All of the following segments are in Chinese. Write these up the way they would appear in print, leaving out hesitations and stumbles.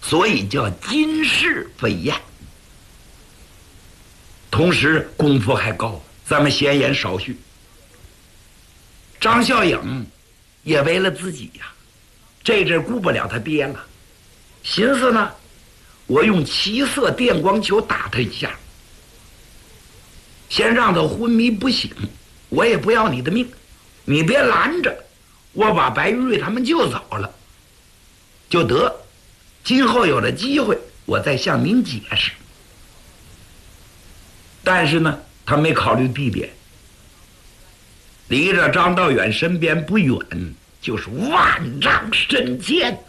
所以叫金氏飞燕。同时功夫还高，咱们闲言少叙。张孝颖也为了自己呀，这阵顾不了他爹了，寻思呢，我用七色电光球打他一下，先让他昏迷不醒，我也不要你的命，你别拦着，我把白玉瑞他们救走了，就得今后有了机会，我再向您解释。但是呢，他没考虑地点，离着张道远身边不远，就是万丈深涧呐。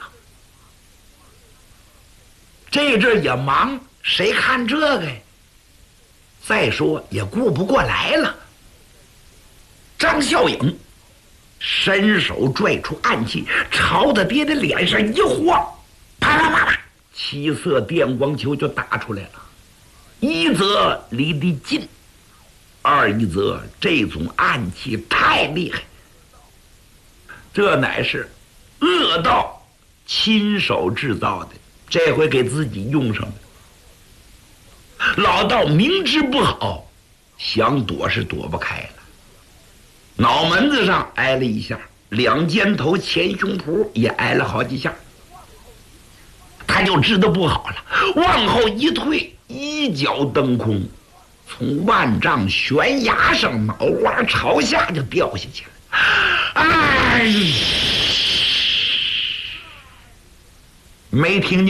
这阵也忙，谁看这个呀？再说也顾不过来了。张孝颖伸手拽出暗器，朝他爹的脸上一晃，啪啪啪啪，七色电光球就打出来了。一则离得近，二一则这种暗器太厉害，这乃是恶道亲手制造的，这回给自己用上了。老道明知不好，想躲是躲不开了，脑门子上挨了一下，两肩头前胸脯也挨了好几下，他就知道不好了，往后一退，一脚蹬空，从万丈悬崖上脑瓜朝下就掉下去了。哎，没听见